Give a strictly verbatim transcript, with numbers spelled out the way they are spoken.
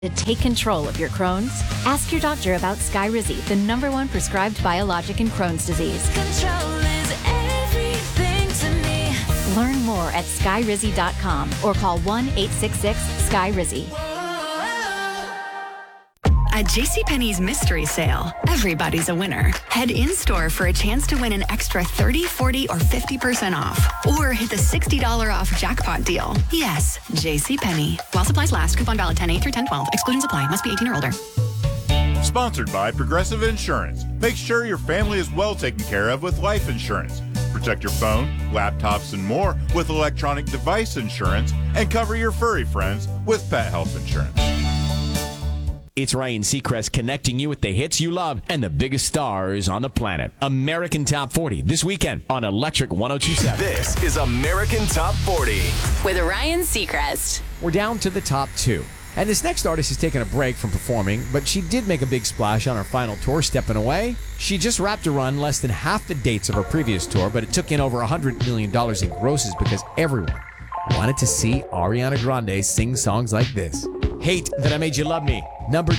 To take control of your Crohn's? Ask your doctor about Skyrizi, the number one prescribed biologic in Crohn's disease. Control is everything to me. Learn more at skyrizi dot com or call one eight six six S K Y R I Z I. At JCPenney's mystery sale, everybody's a winner. Head in-store for a chance to win an extra thirty, forty, or fifty percent off. Or hit the sixty dollars off jackpot deal. Yes, JCPenney. While supplies last, coupon valid ten eight through ten twelve. Exclusions apply. Must be eighteen or older. Sponsored by Progressive Insurance. Make sure your family is well taken care of with life insurance. Protect your phone, laptops, and more with electronic device insurance. And cover your furry friends with pet health insurance. It's Ryan Seacrest connecting you with the hits you love and the biggest stars on the planet. American Top forty this weekend on Electric one oh two point seven. This is American Top forty. With Ryan Seacrest. We're down to the top two. And this next artist has taken a break from performing, but she did make a big splash on her final tour, Stepping Away. She just wrapped a run less than half the dates of her previous tour, but it took in over one hundred million dollars in grosses because everyone wanted to see Ariana Grande sing songs like this. Hate That I Made You Love Me, number